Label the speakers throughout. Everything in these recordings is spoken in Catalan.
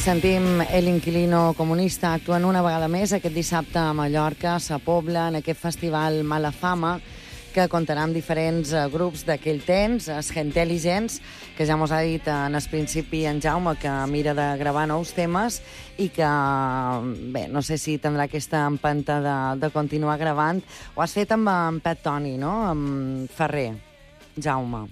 Speaker 1: Sentim El Inquilino Comunista actuant una vegada més aquest dissabte a Mallorca, a Sa Pobla, en aquest festival Mala Fama, que comptarà amb diferents grups d'aquell temps, es Gentelligents, que ja mos ha dit en el principi en Jaume que mira de gravar nous temes i que, bé, no sé si tindrà aquesta empenta de continuar gravant. Ho has fet amb en Pet Toni, no?, amb Ferrer, Jaume.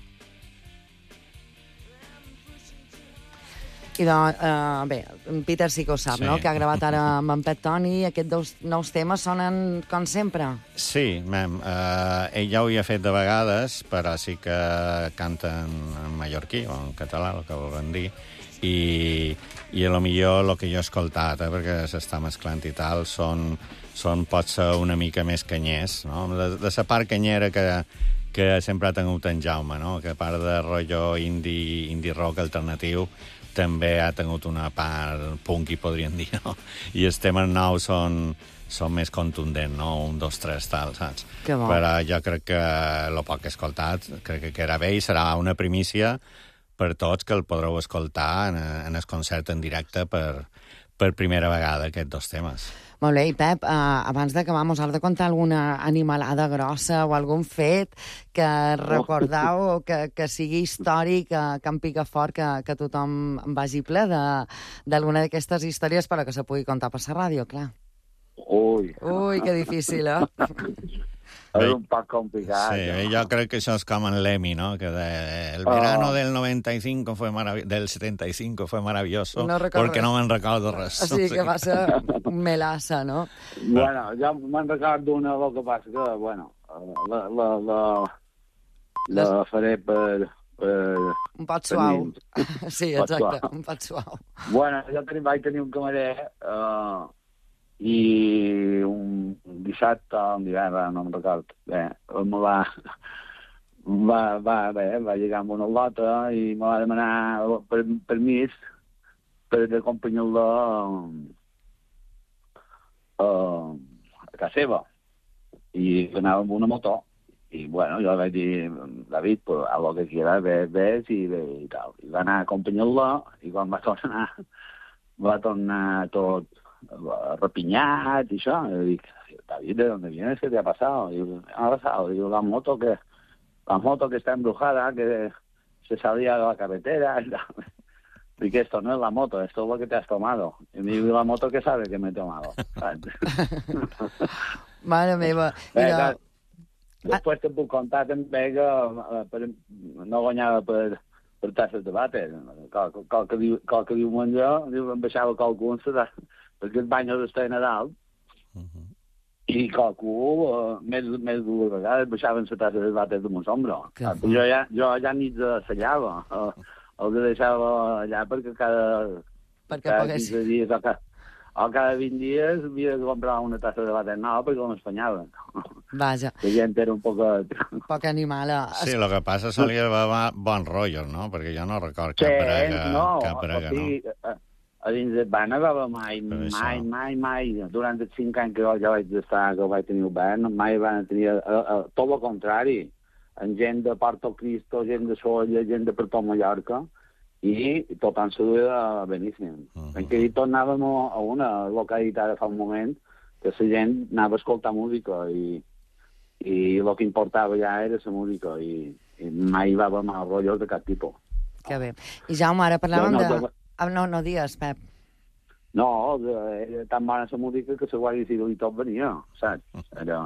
Speaker 1: I doncs, bé, Peter sí que ho sap, sí, no?, que ha gravat ara amb en Pet Toni. Aquests dos nous temes sonen com sempre.
Speaker 2: Sí, ell ja ho havia fet de vegades, però sí que canten en mallorquí o en català, el que volen dir, i a lo millor el que jo he escoltat, perquè s'està mesclant i tal, pot ser una mica més canyers, no?, de la part canyera que sempre ha tingut en Jaume, no?, que a part de rotllo indie rock alternatiu, també ha tingut una part punky, podríem dir, no? I els temes nous són més contundents, no? 1, 2, 3, tal, saps?
Speaker 1: Que bo.
Speaker 2: Però jo crec que el poc que he escoltat, crec que era bé i serà una primícia per tots que el podreu escoltar en el concert en directe per primera vegada, aquests dos temes.
Speaker 1: Molt bé, i Pep, abans d'acabar, mos has de contar alguna animalada grossa o algun fet que recordeu o que sigui històric, que em pica fort, que tothom vagi ple d'alguna d'aquestes històries, però que se pugui contar per la ràdio, clar.
Speaker 3: Ui,
Speaker 1: que difícil,
Speaker 3: és un poc complicat.
Speaker 2: Sí, jo crec que això és com en Lemmy, ¿no? Que el verano del 95 del 75 fue maravilloso, no porque no me'n recordo res.
Speaker 1: Sí, que va ser melassa, no?
Speaker 3: Bueno, jo me'n recordo una, el que passa que, bueno, la faré per...
Speaker 1: Un pot suau. Sí, exacte, un pot suau.
Speaker 3: Bueno, jo vaig tenir un camarer i un dissabte, un divendres, no me'n record. Bé, va llegar amb una lota i me va demanar permís per acompanyar-lo a casa seva. I anava amb una moto. I, bueno, jo vaig dir, David, pues, a lo que quiera, ves i tal. I va anar a acompanyar-lo i quan va tornar tot repiñat y eso. Y digo, David, ¿de dónde vienes? ¿Qué te ha pasado? Y digo, ¿qué ha pasado? Digo, la moto que está embrujada, que se salía de la carretera. Y que esto no es la moto, esto es lo que te has tomado. Y me digo, la moto que sabe que me he tomado.
Speaker 1: Mare meva.
Speaker 3: Després te puc contar també que no guanyava per tasses de vàter. Qualque diumenge em baixava qualcú perquè el bany d'estar a Nadal i qualcú més dues vegades baixaven la tassa de vàter de mon sombra. Jo ja ni s'allava. El que deixava allà perquè cada 15 dies o cada 20 dies havia de comprar una tassa de vàter nova perquè m'espanyaven.
Speaker 1: Vaja.
Speaker 3: La gent era un
Speaker 1: poc animala.
Speaker 2: Sí, el que passa solia haver bons rotllos, no? Perquè jo no record cap brega, no?
Speaker 3: A dins del band no va mai. Durant els 5 anys que jo vaig estar, que vaig tenir el band, mai van tenir tot el contrari. Gent de Porto Cristo, gent de Solla, gent de per tot Mallorca, i tot en saluda beníssim. En què tot anàvem a una localitat fa un moment que la gent anava a escoltar música i el que importava ja era la música i mai va haver mal rotllos de cap tipus.
Speaker 1: Que bé. I Jaume, ara parlàvem de... No digues, Pep.
Speaker 3: No, era tan bona la música que la Guàrdia Civil i tot venia, saps? Era...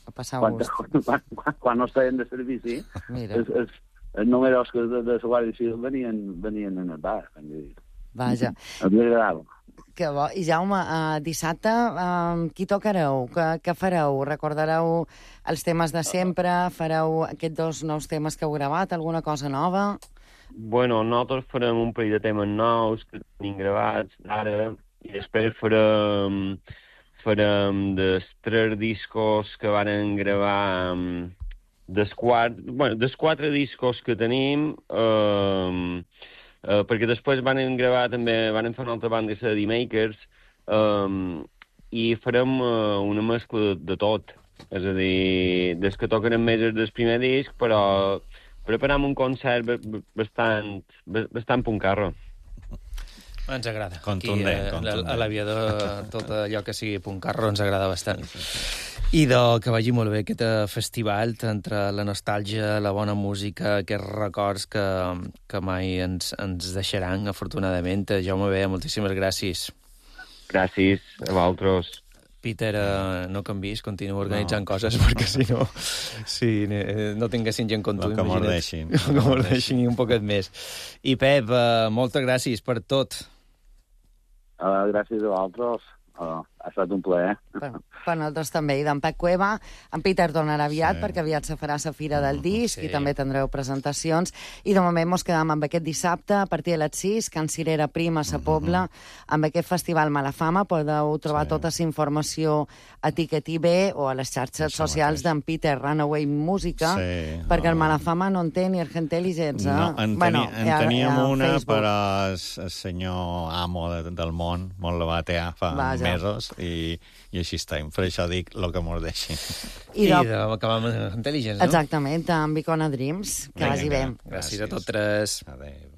Speaker 3: Quan no estaven de servici, els números de la Guàrdia Civil venien en el bar.
Speaker 1: Vaja.
Speaker 3: M'agradava.
Speaker 1: Que bo. I Jaume, dissabte, qui tocareu? Què fareu? Recordareu els temes de sempre? Fareu aquests dos nous temes que heu gravat? Alguna cosa nova?
Speaker 4: Bueno, nosaltres farem un parell de temes nous que tenim gravats ara i després farem dels 3 discos que varen gravar dels 4 discos que tenim perquè després varen gravar també, varen fer una altra banda de The Makers i farem una mescla de tot, és a dir, des que tocarem més del primer disc, però preparem un concert bastant puncarro.
Speaker 5: Ens agrada.
Speaker 2: Contundent.
Speaker 5: A l'aviador, tot allò que sigui punt carro ens agrada bastant. I que vagi molt bé aquest festival entre la nostàlgia, la bona música, aquests records que mai ens deixaran, afortunadament. Jaume Bea, moltíssimes gràcies.
Speaker 4: Gràcies a vosaltres.
Speaker 5: Peter, no canvis, continua organitzant coses, perquè si no, no tinguessin gent com tu,
Speaker 2: que mordeixin.
Speaker 5: Que mordeixin i un poquet més. I Pep, moltes gràcies per tot.
Speaker 3: Gràcies a vosaltres. Ha estat un plaer.
Speaker 1: Per nosaltres també. I d'en Pep Cueva, en Peter tornarà aviat, perquè aviat se farà la Fira del Disc i també tindreu presentacions. I de moment mos quedam amb aquest dissabte, a partir de les 6, Can Cirera Prima, a Sa Pobla, amb aquest festival Malafama. Podeu trobar tota la informació a Ticket IB o a les xarxes socials d'en Peter Runaway Música, perquè el Malafama no en té ni Argentel·ligents.
Speaker 2: No, en teníem una per al senyor amo del món, molt la va tear fa mesos, i així estem. Per això dic el que mordeixin.
Speaker 5: I acabar amb Intel·ligents, no?
Speaker 1: Exactament, amb Icona Dreams, que vagi bé.
Speaker 5: Gràcies a tots tres.
Speaker 2: Adéu.